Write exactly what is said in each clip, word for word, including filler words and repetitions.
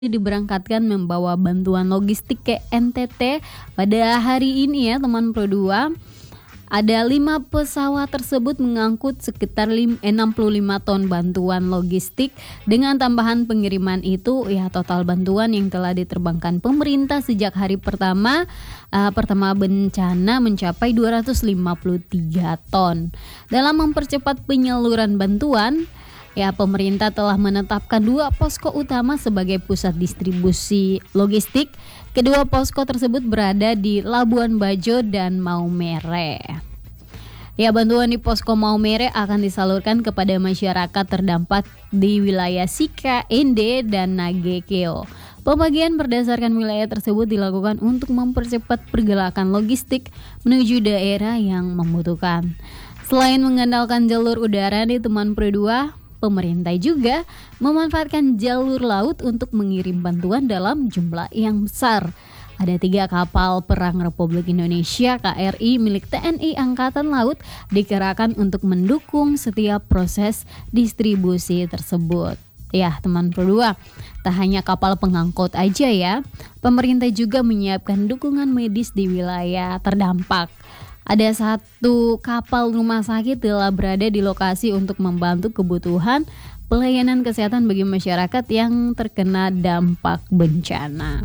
diberangkatkan membawa bantuan logistik ke N T T pada hari ini ya teman Pro dua. Ada lima pesawat tersebut mengangkut sekitar enam puluh lima ton bantuan logistik. Dengan tambahan pengiriman itu ya total bantuan yang telah diterbangkan pemerintah sejak hari pertama uh, pertama bencana mencapai dua ratus lima puluh tiga ton. Dalam mempercepat penyaluran bantuan, ya, pemerintah telah menetapkan dua posko utama sebagai pusat distribusi logistik. Kedua posko tersebut berada di Labuan Bajo dan Maumere. Ya, bantuan di posko Maumere akan disalurkan kepada masyarakat terdampak di wilayah Sika, Ende, dan Nagekeo. Pembagian berdasarkan wilayah tersebut dilakukan untuk mempercepat pergerakan logistik menuju daerah yang membutuhkan. Selain mengandalkan jalur udara di teman Pro dua, pemerintah juga memanfaatkan jalur laut untuk mengirim bantuan dalam jumlah yang besar. Ada tiga kapal perang Republik Indonesia K R I milik T N I Angkatan Laut dikerahkan untuk mendukung setiap proses distribusi tersebut. Ya teman Pro dua, tak hanya kapal pengangkut aja ya, pemerintah juga menyiapkan dukungan medis di wilayah terdampak. Ada satu kapal rumah sakit telah berada di lokasi untuk membantu kebutuhan pelayanan kesehatan bagi masyarakat yang terkena dampak bencana.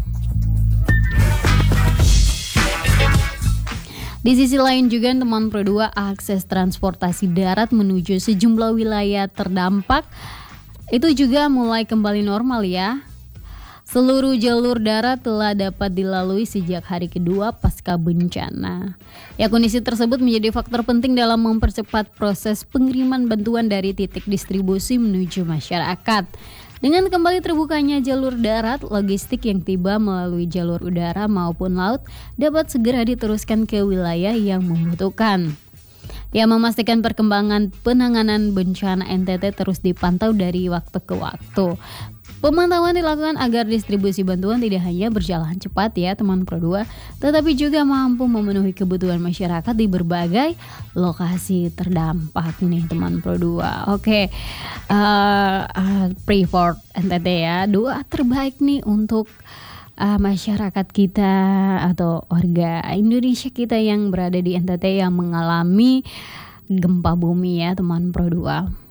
Di sisi lain juga teman Pro dua, akses transportasi darat menuju sejumlah wilayah terdampak itu juga mulai kembali normal ya. Seluruh jalur darat telah dapat dilalui sejak hari kedua pasca bencana. Ya, kondisi tersebut menjadi faktor penting dalam mempercepat proses pengiriman bantuan dari titik distribusi menuju masyarakat. Dengan kembali terbukanya jalur darat, logistik yang tiba melalui jalur udara maupun laut dapat segera diteruskan ke wilayah yang membutuhkan. Ya, memastikan perkembangan penanganan bencana N T T terus dipantau dari waktu ke waktu. Pemantauan dilakukan agar distribusi bantuan tidak hanya berjalan cepat ya teman Pro dua, tetapi juga mampu memenuhi kebutuhan masyarakat di berbagai lokasi terdampak nih teman Pro dua. Oke, uh, uh, Freeport N T T ya, doa terbaik nih untuk uh, masyarakat kita atau warga Indonesia kita yang berada di N T T yang mengalami gempa bumi ya teman Pro dua.